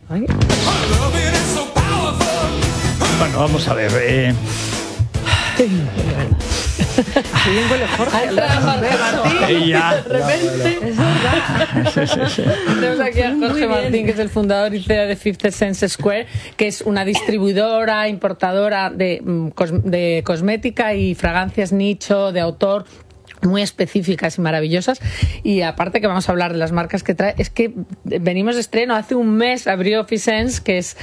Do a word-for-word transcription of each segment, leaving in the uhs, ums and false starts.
Ay. Bueno, vamos a ver. Eh... Qué bien huele Jorge. Y ya. De repente. Es verdad. Sí, sí, sí. Tenemos aquí a Jorge Martín, que es el fundador y C E O de Fifth Sense Square, que es una distribuidora, importadora de, de cosmética y fragancias nicho, de autor, muy específicas y maravillosas. Y aparte que vamos a hablar de las marcas que trae, es que venimos de estreno, hace un mes abrió Fifth Sense, que es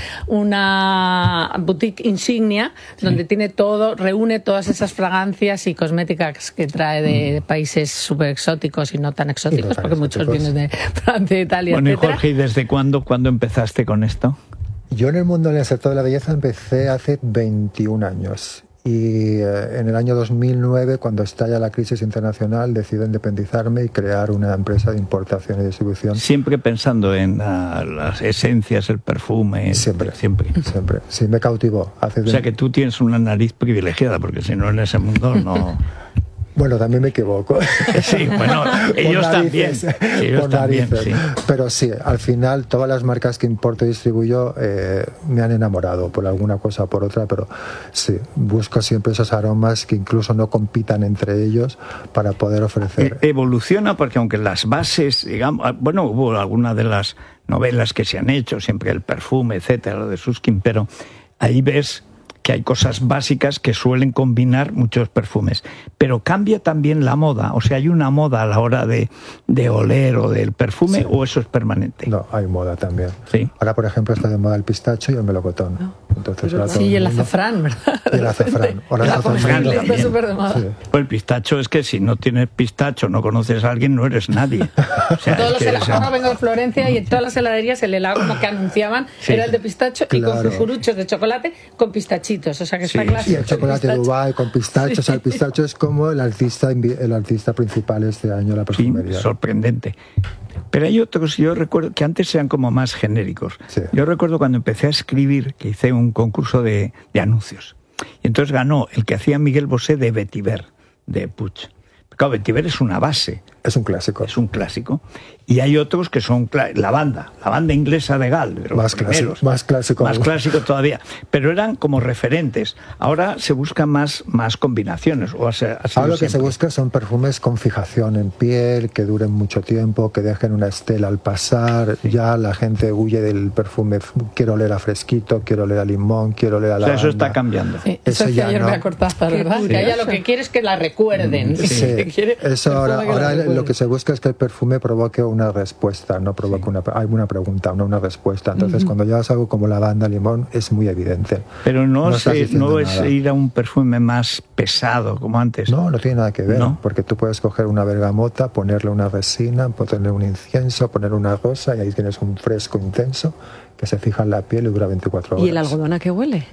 una boutique insignia, sí, donde tiene todo, reúne todas esas fragancias y cosméticas que trae de, de países súper exóticos y no tan exóticos, no porque exóticos. Muchos vienen de Francia, Italia, bueno, etcétera. Y Jorge, ¿y desde cuándo, cuándo empezaste con esto? Yo en el mundo del sector de la belleza empecé hace veintiún años. Y eh, en el año dos mil nueve, cuando estalla la crisis internacional, decido independizarme y crear una empresa de importación y distribución. Siempre pensando en uh, las esencias, el perfume. Siempre, siempre. Siempre. Sí, me cautivó. Hace o sea que tú tienes una nariz privilegiada, porque si no en ese mundo no... Bueno, también me equivoco. Sí, bueno, ellos también. Sí, ellos también, sí. Pero sí, al final todas las marcas que importo y distribuyo eh, me han enamorado por alguna cosa o por otra, pero sí, busco siempre esos aromas que incluso no compitan entre ellos para poder ofrecer. E- evoluciona porque aunque las bases, digamos, bueno, hubo algunas de las novelas que se han hecho, siempre el perfume, etcétera, lo de Susskind, pero ahí ves que hay cosas básicas que suelen combinar muchos perfumes. Pero cambia también la moda. O sea, ¿hay una moda a la hora de, de oler o del perfume, sí, o eso es permanente? No, hay moda también. Sí. Ahora, por ejemplo, está de moda el pistacho y el melocotón. No. Entonces, Pero, sí, y el azafrán, ¿verdad? Y el azafrán. Ahora el azafrán está súper de moda. Sí. Pues el pistacho es que si no tienes pistacho, no conoces a alguien, no eres nadie. O sea, todos es los que ahora vengo de Florencia y en todas las heladerías el helado como que anunciaban, sí, era el de pistacho, claro, y con cucuruchos de chocolate con pistachitos. O sea que sí, está clásico. Y el chocolate de Dubái con pistacho. Sí. O sea, el pistacho es como el artista, el artista principal este año de la perfumería. Sí, sorprendente. Pero hay otros, yo recuerdo que antes eran como más genéricos. Sí. Yo recuerdo cuando empecé a escribir, que hice un concurso de, de anuncios. Y entonces ganó el que hacía Miguel Bosé de Vetiver, de Puig. Claro, Vetiver es una base. Es un clásico. Es un clásico. Y hay otros que son la banda, la banda inglesa de Gal, de los más primeros, clásico, más clásico, más clásico todavía. Pero eran como referentes. Ahora se buscan más, más combinaciones. O ha, ha Ahora lo que siempre. se busca son perfumes con fijación en piel, que duren mucho tiempo, que dejen una estela al pasar. Sí. Ya la gente huye del perfume. Quiero oler a fresquito, quiero oler a limón, quiero oler a lavanda. O sea, eso está cambiando. Sí, eso, eso ya ayer no. me ha cortado, ¿verdad? Que ella lo que quiere es que la recuerden. Sí. Sí. Que quiere eso ahora, ahora lo que se busca es que el perfume provoque una respuesta, no provoque sí. una, hay una pregunta, no una respuesta. Entonces, uh-huh. cuando llevas algo como lavanda, limón, es muy evidente. Pero no, no, se, no es ir a un perfume más pesado como antes. No, no tiene nada que ver, ¿no? Porque tú puedes coger una bergamota, ponerle una resina, ponerle un incienso, poner una rosa y ahí tienes un fresco intenso que se fija en la piel y dura veinticuatro horas. ¿Y el algodón a qué huele?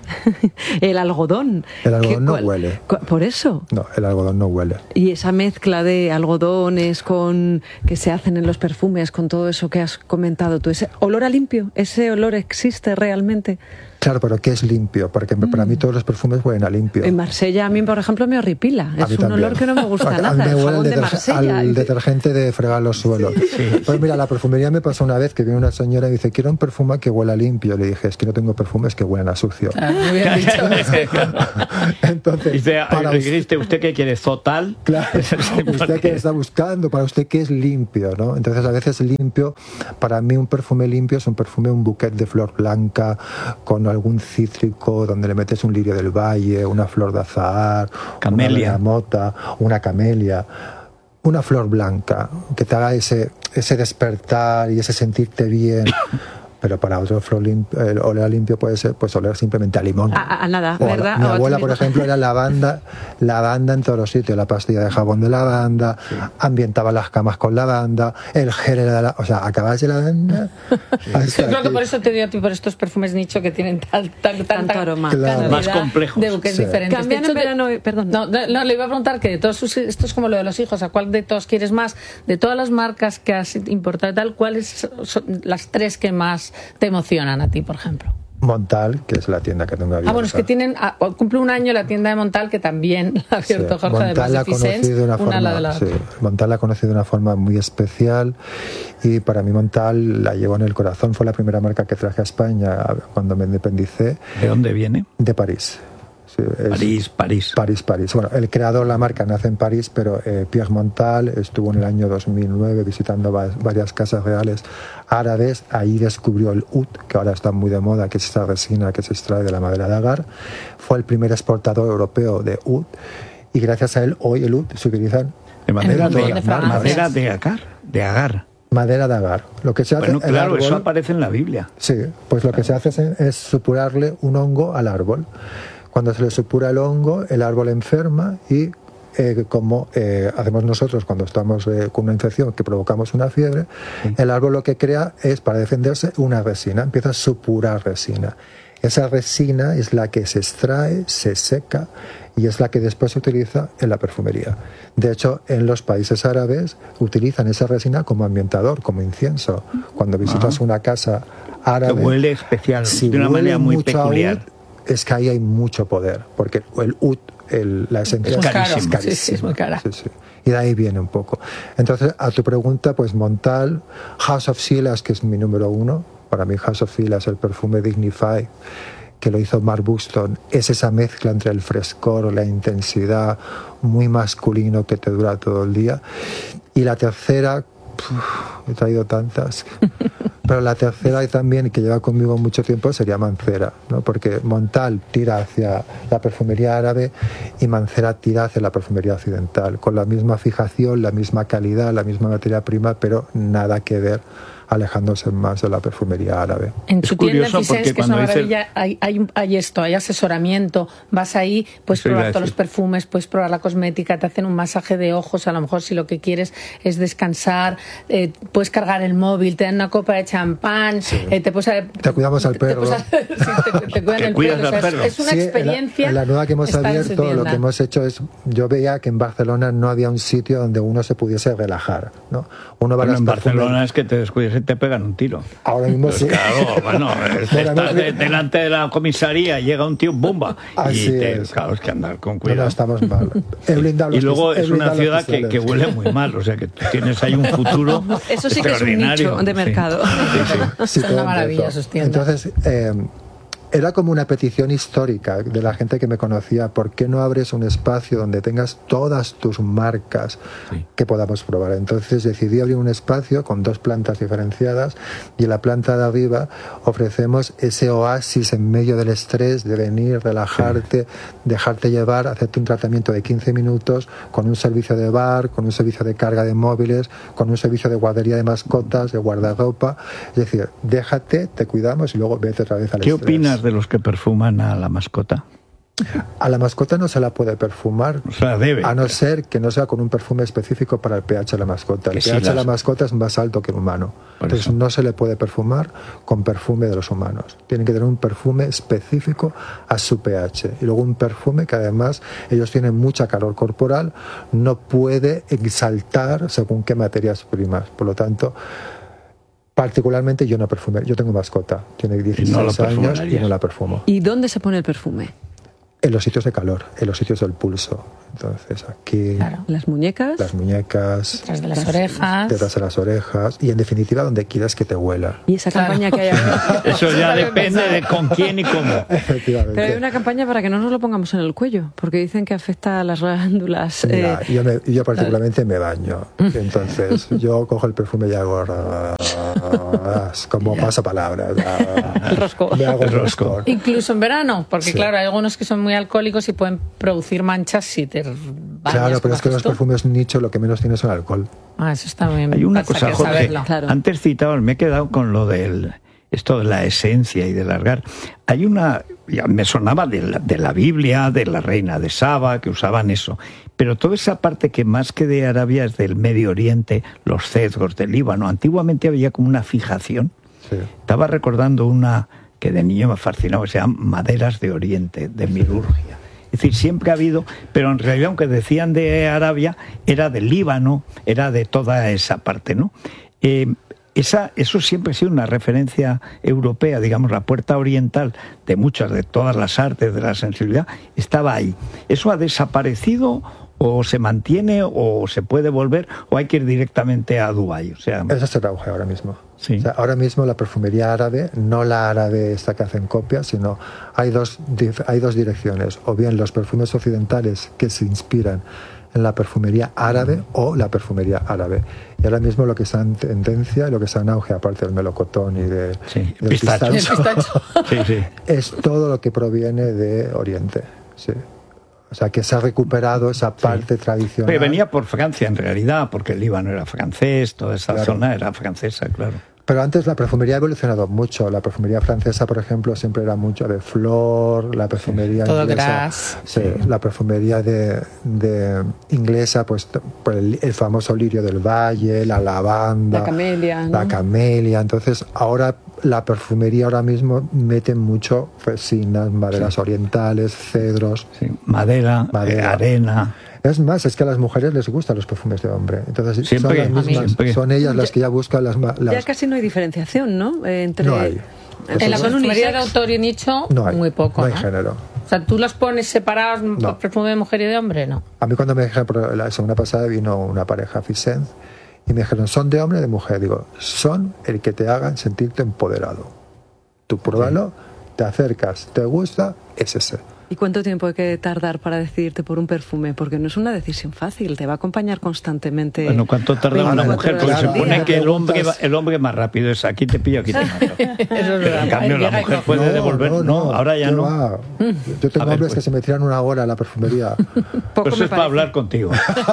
el algodón. El algodón no huele. ¿Por eso? No, el algodón no huele. Y esa mezcla de algodones con que se hacen en los perfumes, con todo eso que has comentado tú, ese olor a limpio, ¿ese olor existe realmente? Claro, pero ¿qué es limpio? Porque mm. para mí todos los perfumes huelen a limpio. En Marsella a mí, por ejemplo, me horripila. Es un también. olor que no me gusta a, nada. A mí me el huele jabón al, de Marsella. al detergente de fregar los suelos. Sí. Pues mira, la perfumería me pasó una vez que vino una señora y dice, quiero un perfume que huela limpio. Le dije, es que no tengo perfumes que huelan a sucio. Ah, muy bien dicho. Entonces, dice, para usted, dijiste, ¿usted qué quiere? ¿Zotal? Claro, ¿usted qué está buscando? Para usted, ¿qué es limpio? ¿No? Entonces, a veces limpio, para mí un perfume limpio es un perfume, un bouquet de flor blanca con algún cítrico, donde le metes un lirio del valle, una flor de azahar, camelia, una mota, una camelia, una flor blanca que te haga ese, ese despertar y ese sentirte bien. Pero para otro flor limpio, el oler limpio puede ser pues oler simplemente a limón. A, a nada, o ¿verdad? Mi o abuela, por ejemplo, era lavanda, lavanda en todos los sitios, la pastilla de jabón de lavanda, sí. ambientaba las camas con lavanda, el gel era de la, o sea, acabas de lavanda. Sí. Yo creo que por eso te digo a ti por estos perfumes nicho que tienen tan, tan, tanto aroma, claro. más complejos, de buques sí. diferentes. Cambian en verano, perdón. No, no, no, le iba a preguntar que de todos sus, esto es como lo de los hijos, ¿a cuál de todos quieres más? De todas las marcas que has importado y tal, ¿cuáles son las tres que más te emocionan a ti, por ejemplo? Montal, que es la tienda que tengo abierta. Ah, bueno, es que tienen, ah, cumple un año la tienda de Montal, que también la ha abierto sí. Jorge Montal de la conocí de una, forma, la de la... sí. Montal la conocí de una forma muy especial y para mí Montal la llevo en el corazón. Fue la primera marca que traje a España cuando me independicé. ¿De dónde viene? De París. Sí, París, París. París, París. Bueno, el creador de la marca nace en París, pero eh, Pierre Montal estuvo en el año dos mil nueve visitando va varias casas reales árabes. Ahí descubrió el oud, que ahora está muy de moda, que es esta resina que se extrae de la madera de agar. Fue el primer exportador europeo de oud y gracias a él hoy el oud se utiliza de madera en de, de, de madera de agar, de agar. Madera de agar. Lo que se hace bueno, claro, árbol, eso aparece en la Biblia. Sí, pues lo que se hace es, es supurarle un hongo al árbol. Cuando se le supura el hongo, el árbol enferma y eh, como eh, hacemos nosotros cuando estamos eh, con una infección que provocamos una fiebre, sí. El árbol lo que crea es, para defenderse, una resina, empieza a supurar resina. Esa resina es la que se extrae, se seca y es la que después se utiliza en la perfumería. De hecho, en los países árabes utilizan esa resina como ambientador, como incienso. Cuando visitas ah. una casa árabe... Que huele especial, si de una manera muy peculiar. Oud, es que ahí hay mucho poder, porque el oud, el, la esencia es, es carísima. carísima. Sí, sí, es muy cara. Sí, sí. Y de ahí viene un poco. Entonces, a tu pregunta, pues Montal, House of Silas, que es mi número uno, para mí House of Silas, el perfume Dignify, que lo hizo Mark Buxton, es esa mezcla entre el frescor, la intensidad, muy masculino que te dura todo el día. Y la tercera, uf, he traído tantas, pero la tercera y también, que lleva conmigo mucho tiempo, sería Mancera, ¿no? Porque Montal tira hacia la perfumería árabe y Mancera tira hacia la perfumería occidental, con la misma fijación, la misma calidad, la misma materia prima, pero nada que ver, alejándose más de la perfumería árabe. En tu tienda en Vicens, que es una maravilla, dice... hay, hay, hay esto, hay asesoramiento, vas ahí, puedes Eso probar todos los perfumes, puedes probar la cosmética, te hacen un masaje de ojos, a lo mejor si lo que quieres es descansar, eh, puedes cargar el móvil, te dan una copa de champán, sí. eh, te, puedes, te cuidamos al perro. Te, te, te, te cuidan el perro, o sea, perro. Es, es una sí, experiencia. En la, en la nueva que hemos abierto, lo que hemos hecho es, yo veía que en Barcelona no había un sitio donde uno se pudiese relajar, ¿no? Uno va bueno, a en perfumes... Barcelona es que te descuides y te pegan un tiro. Ahora mismo pues sí. Claro, bueno, estás de, delante de la comisaría, llega un tío, ¡bomba! Así y te, es. Claro, es que andar con cuidado. No, no estamos mal. Y luego es una ciudad que, que huele muy mal, o sea que tú tienes ahí un futuro. Eso sí que es un nicho de mercado. Sí, sí, sí. Sí, es una maravilla sus tiendas. Entonces, eh, era como una petición histórica de la gente que me conocía. ¿Por qué no abres un espacio donde tengas todas tus marcas sí. que podamos probar? Entonces decidí abrir un espacio con dos plantas diferenciadas y en la planta de arriba ofrecemos ese oasis en medio del estrés de venir, relajarte, sí. dejarte llevar, hacerte un tratamiento de quince minutos con un servicio de bar, con un servicio de carga de móviles, con un servicio de guardería de mascotas, de guardarropa. Es decir, déjate, te cuidamos y luego vete otra vez al ¿Qué estrés. opinas de los que perfuman a la mascota? A la mascota no se la puede perfumar, o sea, debe, a no pero... ser que no sea con un perfume específico para el pH de la mascota. El que pH sí, las... de la mascota es más alto que el humano. Por Entonces eso. no se le puede perfumar con perfume de los humanos. Tienen que tener un perfume específico a su pH. Y luego un perfume que además ellos tienen mucha calor corporal, no puede exaltar según qué materias primas. Por lo tanto, particularmente yo no perfumo, yo tengo mascota, tiene dieciséis no años y no la perfumo. ¿Y dónde se pone el perfume? En los sitios de calor, en los sitios del pulso. Entonces aquí... Claro. Las muñecas. Las muñecas. Detrás de las orejas. Detrás de las orejas. Y en definitiva donde quieras que te huela. Y esa claro. campaña que hay ahora. Eso ya depende de con quién y cómo. Efectivamente. Pero hay una campaña para que no nos lo pongamos en el cuello, porque dicen que afecta a las glándulas. Mira, eh... yo, me, yo particularmente me baño. Entonces yo cojo el perfume y hago... como pasapalabras. El rosco. Me hago el rosco. Incluso en verano, porque sí. claro, hay algunos que son muy alcohólicos y pueden producir manchas si te bañas. Claro, pero es que los tú. perfumes nicho lo que menos tienen son alcohol. Ah, eso está muy bien. Hay una cosa, Jorge, claro. antes citaba, me he quedado con lo del esto de la esencia y de largar. Hay una, ya me sonaba de la, de la Biblia, de la reina de Saba, que usaban eso, pero toda esa parte que más que de Arabia es del Medio Oriente, los cedros del Líbano. Antiguamente había como una fijación. Sí. Estaba recordando una que de niño me fascinaba, que se llama maderas de Oriente, de Milurgia. Es decir, siempre ha habido, pero en realidad, aunque decían de Arabia, era del Líbano, era de toda esa parte, ¿no? Eh, esa, eso siempre ha sido una referencia europea, digamos, la puerta oriental de muchas, de todas las artes, de la sensibilidad, estaba ahí. ¿Eso ha desaparecido o se mantiene o se puede volver o hay que ir directamente a Dubái? O sea, eso es el auge ahora mismo. Sí. O sea, ahora mismo la perfumería árabe, no la árabe esta que hacen copias, sino hay dos, hay dos direcciones, o bien los perfumes occidentales que se inspiran en la perfumería árabe o la perfumería árabe. Y ahora mismo lo que está en tendencia y lo que está en auge, aparte del melocotón y de, sí, del pistacho, pistacho, sí, sí. es todo lo que proviene de Oriente. Sí. O sea, que se ha recuperado esa parte sí. tradicional. Pero venía por Francia, en realidad, porque el Líbano era francés, toda esa claro. zona era francesa, claro. Pero antes la perfumería ha evolucionado mucho. La perfumería francesa, por ejemplo, siempre era mucho de flor. La perfumería sí. inglesa, sí, la perfumería de, de inglesa, pues, pues el, el famoso lirio del valle, la lavanda, la camelia, ¿no? la camelia. Entonces, ahora la perfumería ahora mismo mete mucho resinas, maderas sí. orientales, cedros, sí. madera, madera. Eh, arena. Es más, es que a las mujeres les gustan los perfumes de hombre. Entonces siempre, son, las mismas, siempre. son ellas las que ya buscan las, las... Ya casi no hay diferenciación, ¿no? Eh, entre... No hay. En la perfumería de autor y nicho, no hay, muy poco. No hay ¿no? género. O sea, ¿tú los pones separados, no. perfume de mujer y de hombre? No. A mí cuando me dijeron, la semana pasada vino una pareja Fisenz y me dijeron, ¿son de hombre o de mujer? Digo, son el que te hagan sentirte empoderado. Tú pruébalo, sí. te acercas, te gusta, es ese. ¿Y cuánto tiempo hay que tardar para decidirte por un perfume? Porque no es una decisión fácil, te va a acompañar constantemente. Bueno, ¿cuánto tarda una mujer? Porque se supone que el hombre, el hombre más rápido es aquí te pillo, aquí te mato. Eso es verdad. En cambio, la mujer puede no, devolver. No, no, no, ahora ya no. Va. Yo tengo ver, hombres pues. que se me tiran una hora a la perfumería. Poco pues eso es para hablar contigo.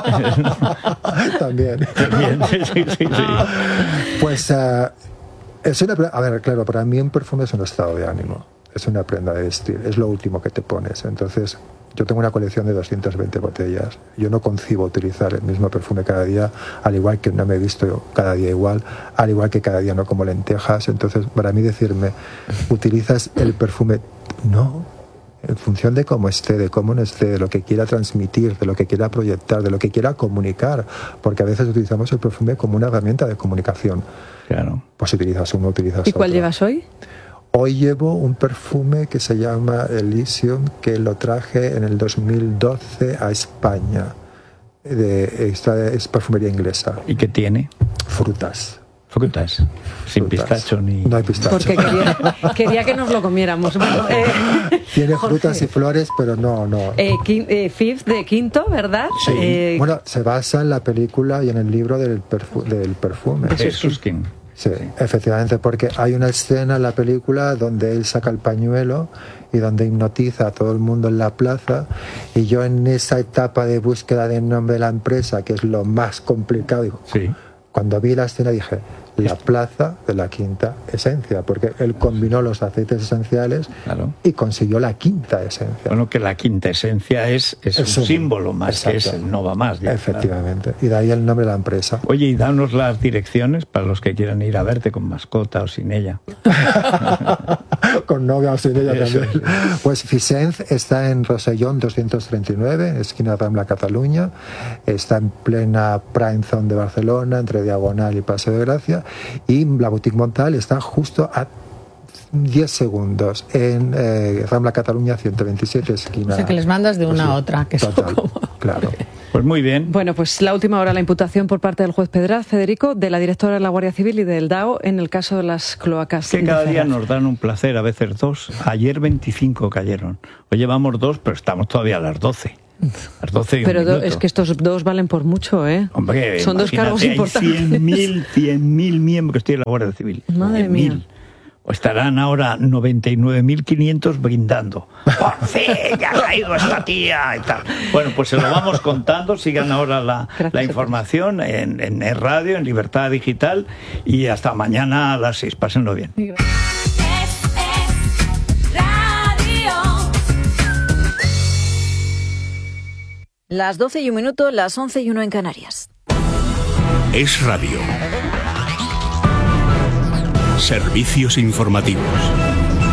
También. También, sí, sí, sí. Pues, uh, es una, a ver, claro, para mí un perfume es un estado de ánimo. Es una prenda de vestir, es lo último que te pones. Entonces, yo tengo una colección de doscientas veinte botellas. Yo no concibo utilizar el mismo perfume cada día, al igual que no me he visto cada día igual, al igual que cada día no como lentejas. Entonces, para mí decirme, ¿utilizas el perfume? No. En función de cómo esté, de cómo no esté, de lo que quiera transmitir, de lo que quiera proyectar, de lo que quiera comunicar. Porque a veces utilizamos el perfume como una herramienta de comunicación. Claro. Pues utilizas uno, utilizas otro. ¿Y cuál llevas hoy? Hoy llevo un perfume que se llama Elysium, que lo traje en el dos mil doce a España. De, esta es perfumería inglesa. ¿Y qué tiene? Frutas. Frutas. Sin Frutas. pistacho ni... No hay pistacho. Porque quería, quería que nos lo comiéramos. Bueno, eh, tiene frutas Jorge. y flores, pero no, no. Eh, quin, eh, Fifth de Quinto, ¿verdad? Sí. Eh, bueno, se basa en la película y en el libro del, perfu del perfume. De Susskind. Sí, sí, efectivamente, porque hay una escena en la película donde él saca el pañuelo y donde hipnotiza a todo el mundo en la plaza, y yo en esa etapa de búsqueda del nombre de la empresa, que es lo más complicado, digo, sí. cuando vi la escena dije, la plaza de la quinta esencia, porque él combinó los aceites esenciales claro. y consiguió la quinta esencia. Bueno, que la quinta esencia es, es, es un, un símbolo más exacto. que es el no va más. Ya, efectivamente, claro. Y de ahí el nombre de la empresa. Oye, y danos las direcciones para los que quieran ir a verte con mascota o sin ella. Con novia o sin ella Eso también. Es. Pues Fisenz está en Rosellón doscientos treinta y nueve, esquina Rambla, Cataluña. Está en plena Prime Zone de Barcelona, entre Diagonal y Paseo de Gracia. Y la Boutique Montal está justo a diez segundos en eh, Rambla, Cataluña ciento veintisiete, esquina. O sea que les mandas de una pues, a otra, que total, como... claro. Pues muy bien. Bueno, pues la última hora, la imputación por parte del juez Pedraz, Federico, de la directora de la Guardia Civil y del D A O en el caso de las cloacas. Que cada día nos dan un placer, a veces dos. Ayer veinticinco cayeron. Hoy llevamos dos, pero estamos todavía a las doce. Las doce y Pero do, es que estos dos valen por mucho, ¿eh? Hombre, son dos cargos importantes. cien mil, cien mil miembros de la Guardia Civil. Madre mía. Mil. O estarán ahora noventa y nueve mil quinientos brindando. ¡Por fin! ¡Ya traigo esta tía! Y tal. Bueno, pues se lo vamos contando. Sigan ahora la, la información en, en, en radio, en Libertad Digital. Y hasta mañana a las seis. Pásenlo bien. Las doce y un minuto, las once y uno en Canarias. Es Radio. Servicios informativos.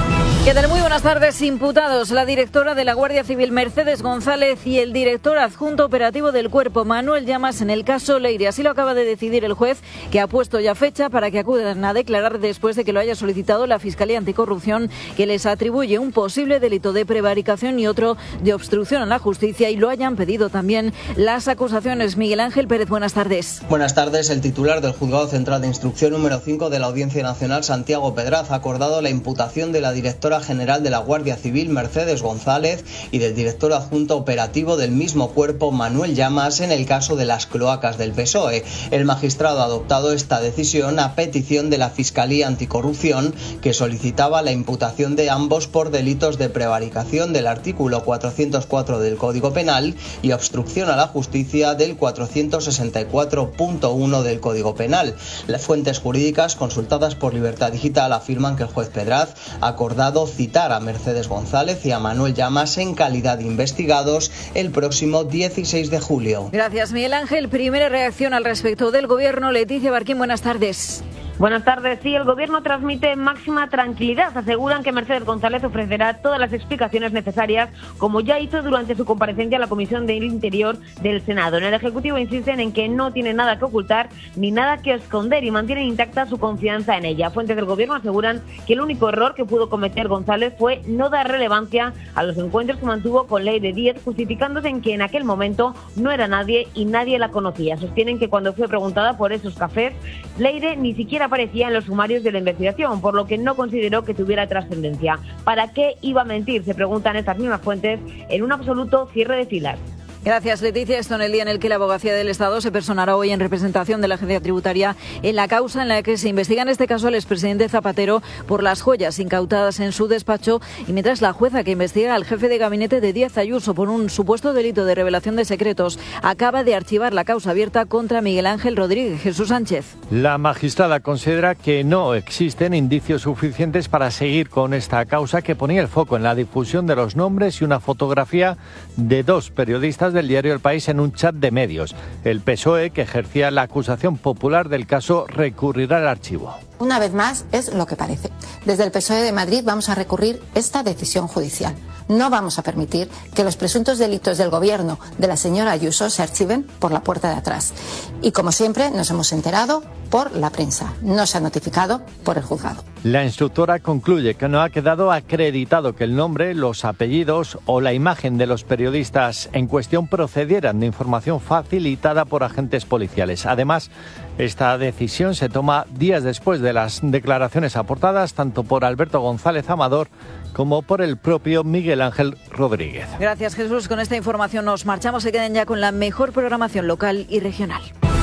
¿Qué tal? Muy buenas tardes. Imputados, la directora de la Guardia Civil Mercedes González y el director adjunto operativo del Cuerpo Manuel Llamas en el caso Leire. Así lo acaba de decidir el juez, que ha puesto ya fecha para que acudan a declarar después de que lo haya solicitado la Fiscalía Anticorrupción, que les atribuye un posible delito de prevaricación y otro de obstrucción a la justicia, y lo hayan pedido también las acusaciones. Miguel Ángel Pérez, buenas tardes. Buenas tardes. El titular del Juzgado Central de Instrucción número cinco de la Audiencia Nacional, Santiago Pedraz, ha acordado la imputación de la directora general de la Guardia Civil, Mercedes González, y del director adjunto operativo del mismo cuerpo, Manuel Llamas, en el caso de las cloacas del P S O E. El magistrado ha adoptado esta decisión a petición de la Fiscalía Anticorrupción, que solicitaba la imputación de ambos por delitos de prevaricación del artículo cuatrocientos cuatro del Código Penal y obstrucción a la justicia del cuatrocientos sesenta y cuatro punto uno del Código Penal. Las fuentes jurídicas consultadas por Libertad Digital afirman que el juez Pedraz ha acordado citar a Mercedes González y a Manuel Llamas en calidad de investigados el próximo dieciséis de julio. Gracias, Miguel Ángel. Primera reacción al respecto del Gobierno. Leticia Barquín, buenas tardes. Buenas tardes. Sí, el Gobierno transmite máxima tranquilidad. Aseguran que Mercedes González ofrecerá todas las explicaciones necesarias, como ya hizo durante su comparecencia en la Comisión del Interior del Senado. En el Ejecutivo insisten en que no tiene nada que ocultar ni nada que esconder y mantienen intacta su confianza en ella. Fuentes del Gobierno aseguran que el único error que pudo cometer González fue no dar relevancia a los encuentros que mantuvo con Leire Díez, justificándose en que en aquel momento no era nadie y nadie la conocía. Sostienen que cuando fue preguntada por esos cafés, Leire ni siquiera aparecía en los sumarios de la investigación, por lo que no consideró que tuviera trascendencia. ¿Para qué iba a mentir?, se preguntan estas mismas fuentes, en un absoluto cierre de filas. Gracias, Leticia. Esto en el día en el que la Abogacía del Estado se personará hoy en representación de la Agencia Tributaria en la causa en la que se investiga en este caso al expresidente Zapatero por las joyas incautadas en su despacho, y mientras la jueza que investiga al jefe de gabinete de Díaz Ayuso por un supuesto delito de revelación de secretos acaba de archivar la causa abierta contra Miguel Ángel Rodríguez. Jesús Sánchez. La magistrada considera que no existen indicios suficientes para seguir con esta causa, que ponía el foco en la difusión de los nombres y una fotografía de dos periodistas del diario El País en un chat de medios. El P S O E, que ejercía la acusación popular del caso, recurrirá al archivo. Una vez más, es lo que parece. Desde el P S O E de Madrid vamos a recurrir esta decisión judicial. No vamos a permitir que los presuntos delitos del gobierno de la señora Ayuso se archiven por la puerta de atrás. Y como siempre, nos hemos enterado por la prensa. No se ha notificado por el juzgado. La instructora concluye que no ha quedado acreditado que el nombre, los apellidos o la imagen de los periodistas en cuestión procedieran de información facilitada por agentes policiales. Además, esta decisión se toma días después de las declaraciones aportadas tanto por Alberto González Amador como por el propio Miguel Ángel Rodríguez. Gracias, Jesús. Con esta información nos marchamos. Se queden ya con la mejor programación local y regional.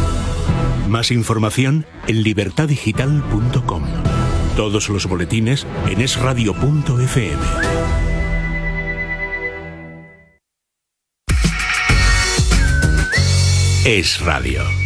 Más información en libertad digital punto com. Todos los boletines en es radio punto efe eme. Es Radio.